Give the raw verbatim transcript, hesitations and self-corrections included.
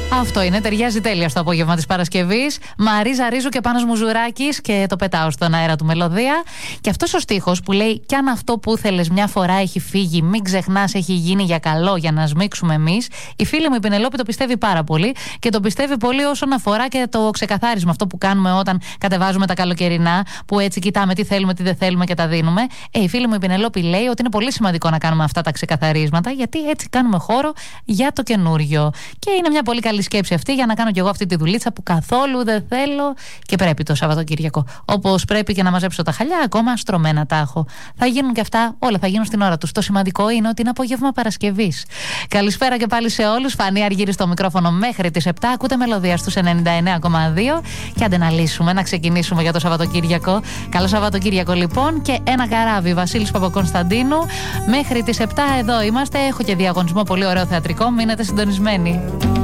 Αυτό είναι, ταιριάζει τέλεια στο απόγευμα της Παρασκευής. Μαρίζα Ρίζου και Πάνος Μουζουράκης και το πετάω στον αέρα του Μελωδία. Και αυτός ο στίχος που λέει «Κι αν αυτό που ήθελες μια φορά έχει φύγει, μην ξεχνάς έχει γίνει για καλό για να σμίξουμε εμείς». Η φίλη μου η Πινελόπη το πιστεύει πάρα πολύ και το πιστεύει πολύ όσον αφορά και το ξεκαθάρισμα. Αυτό που κάνουμε όταν κατεβάζουμε τα καλοκαιρινά, που έτσι κοιτάμε τι θέλουμε, τι δεν θέλουμε και τα δίνουμε. Ε, η φίλη μου η Πινελόπη λέει ότι είναι πολύ σημαντικό να κάνουμε αυτά τα ξεκαθαρίσματα, γιατί έτσι κάνουμε χώρο για το καινούριο. Και είναι μια πολύ καλή σκέψη αυτή για να κάνω κι εγώ αυτή τη δουλίτσα που καθόλου δεν θέλω και πρέπει το Σαββατοκύριακο. Όπως πρέπει και να μαζέψω τα χαλιά, ακόμα στρωμένα τα έχω. Θα γίνουν και αυτά, όλα θα γίνουν στην ώρα τους. Το σημαντικό είναι ότι είναι απόγευμα Παρασκευής. Καλησπέρα και πάλι σε όλους. Φανή Αργύρη στο μικρόφωνο μέχρι τις επτά. Ακούτε Μελωδία στους ενενήντα εννέα κόμμα δύο. Και άντε να λύσουμε, να ξεκινήσουμε για το Σαββατοκύριακο. Καλό Σαββατοκύριακο λοιπόν και ένα καράβι. Βασίλης Παπακωνσταντίνου. Μέχρι τις επτά εδώ είμαστε. Έχω και διαγωνισμό πολύ ωραίο θεατρικό. Μείνετε συντονισμένοι.